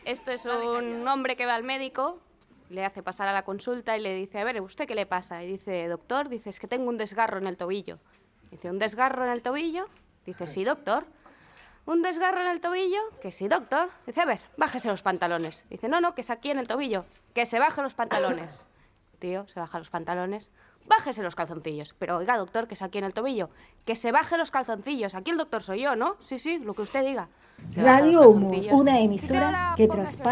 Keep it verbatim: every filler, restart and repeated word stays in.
Esto es un hombre que va al médico, le hace pasar a la consulta y le dice, a ver, ¿usted qué le pasa? Y dice, doctor, dice, es que tengo un desgarro en el tobillo. Dice, ¿un desgarro en el tobillo? Dice, sí, doctor. ¿Un desgarro en el tobillo? Que sí, doctor. Dice, a ver, bájese los pantalones. Dice, no, no, que es aquí en el tobillo. Que se baje los pantalones. Tío, se baja los pantalones. Bájese los calzoncillos. Pero oiga, doctor, que es aquí en el tobillo. Que se baje los calzoncillos. Aquí el doctor soy yo, ¿no? Sí, sí, lo que usted diga. Se baja los Radio Humo, calzoncillos. una Dice, emisora ahora que póngase traspasa